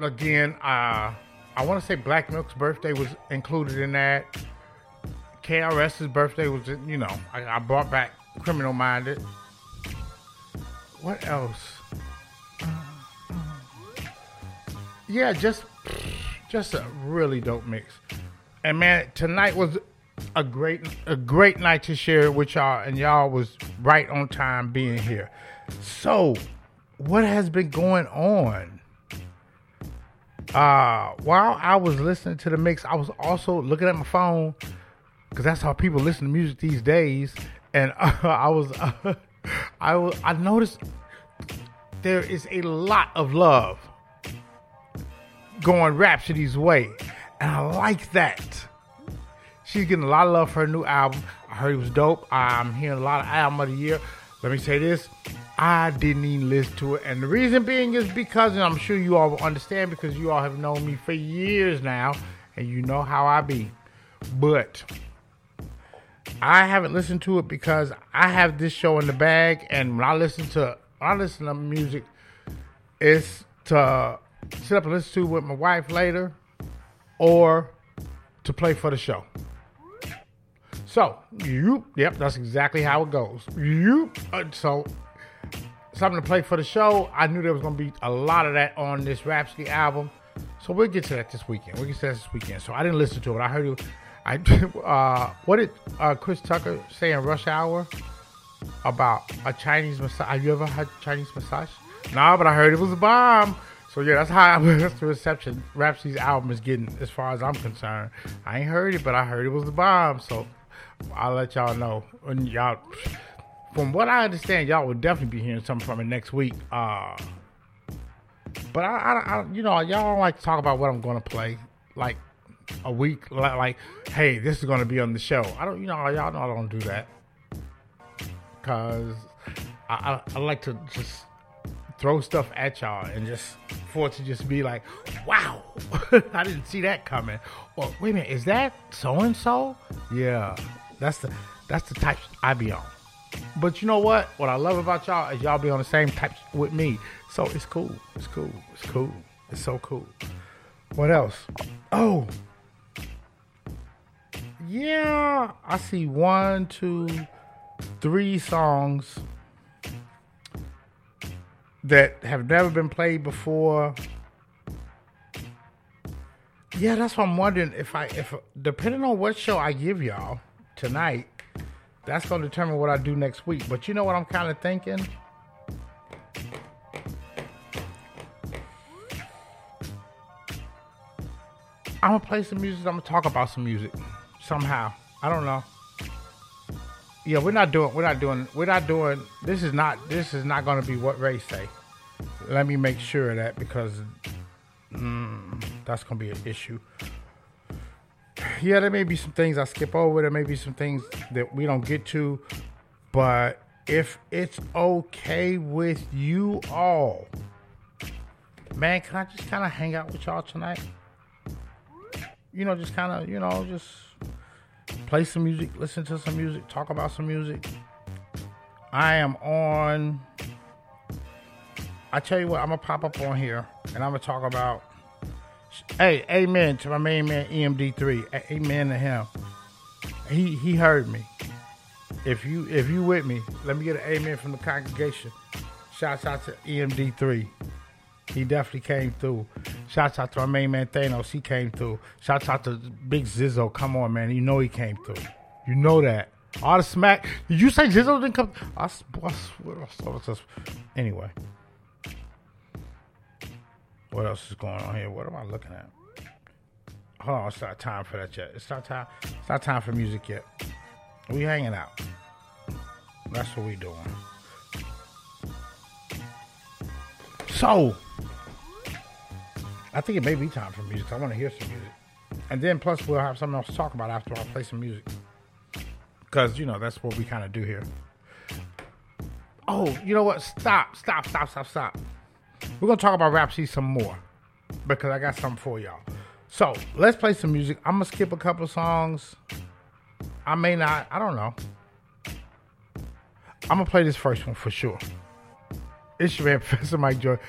again, I want to say Black Milk's birthday was included in that. KRS's birthday was, I brought back Criminal Minded. What else? Yeah, just a really dope mix. And man, tonight was a great night to share it with y'all, and y'all was right on time being here. So, what has been going on? While I was listening to the mix, I was also looking at my phone, because that's how people listen to music these days. And I noticed there is a lot of love going Rapsody's way, and I like that. She's getting a lot of love for her new album. I heard it was dope. I'm hearing a lot of album of the year. Let me say this. I didn't even listen to it. And the reason being is because, and I'm sure you all will understand because you all have known me for years now, and you know how I be. But I haven't listened to it because I have this show in the bag, and when I listen to music, it's to sit up and listen to with my wife later, or to play for the show. So, yep, that's exactly how it goes. So, something to play for the show. I knew there was going to be a lot of that on this Rapsody album. So, we'll get to that this weekend. So, I didn't listen to it. I heard it. What did Chris Tucker say in Rush Hour about a Chinese massage? Have you ever had Chinese massage? No, but I heard it was a bomb. So yeah, that's the reception Rapsody's album is getting as far as I'm concerned. I ain't heard it, but I heard it was the bomb. So I'll let y'all know. And y'all, from what I understand, y'all will definitely be hearing something from it next week. But I y'all don't like to talk about what I'm going to play like a week. Like, hey, this is going to be on the show. Y'all know I don't do that, because I like to just throw stuff at y'all and just for it to just be like, wow, I didn't see that coming. Or wait a minute, is that so and so? Yeah, that's the type I be on. But you know what? What I love about y'all is y'all be on the same type with me. So it's cool. It's so cool. What else? Oh, yeah, I see 1, 2, 3 songs that have never been played before. Yeah, that's what I'm wondering if depending on what show I give y'all tonight, that's going to determine what I do next week. But you know what I'm kind of thinking? I'm going to play some music. I'm going to talk about some music somehow. I don't know. Yeah, we're not doing, this is not going to be what Ray say. Let me make sure of that, because that's going to be an issue. Yeah, there may be some things I skip over. There may be some things that we don't get to. But if it's okay with you all, man, can I just kind of hang out with y'all tonight? Just kind of, just play some music, listen to some music, talk about some music. I tell you what, I'm going to pop up on here and I'm going to talk about, hey, amen to my main man EMD3. Amen to him. He heard me. If you with me, let me get an amen from the congregation. Shouts out to EMD3. He definitely came through. Shouts out to our main man Thanos. He came through. Shouts out to Big Zizzo. Come on, man. You know he came through. You know that. All the smack. Did you say Zizzo didn't come? I swear. Anyway. What else is going on here? What am I looking at? Hold on. It's not time for that yet. It's not time for music yet. We hanging out. That's what we doing. So, I think it may be time for music. I want to hear some music. And then plus we'll have something else to talk about after I play some music. Because, that's what we kind of do here. Oh, you know what? Stop. We're going to talk about Rapsody some more. Because I got something for y'all. So, let's play some music. I'm going to skip a couple of songs. I may not. I don't know. I'm going to play this first one for sure. It's your man, Professor Mike Joy.